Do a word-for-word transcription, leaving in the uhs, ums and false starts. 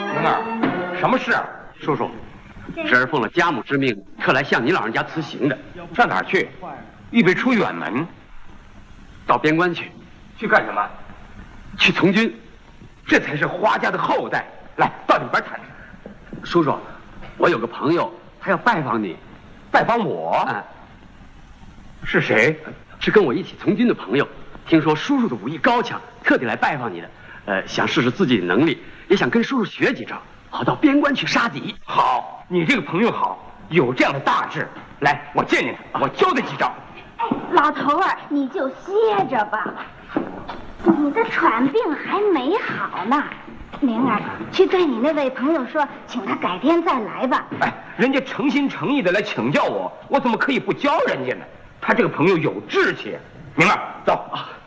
灵儿，什么事啊？ 叔叔，侄儿奉了家母之命，特来向您老人家辞行的。 上哪儿去？预备出远门， 到边关去。 去干什么？ 去从军。 这才是花家的后代。来，到里边谈。 叔叔，我有个朋友，他要拜访你。 拜访我？ 嗯。 是谁？ 是跟我一起从军的朋友。听说叔叔的武艺高强，特地来拜访你的。呃，想试试自己的能力，也想跟叔叔学几招，好到边关去杀敌。 好，你这个朋友好，有这样的大志。来，我见见他，我教他几招。 哎，老头儿，你就歇着吧，你的喘病还没好呢。灵儿，去对你那位朋友说，请他改天再来吧。 哎，人家诚心诚意的来请教我，我怎么可以不教人家呢？他这个朋友有志气。明儿，走。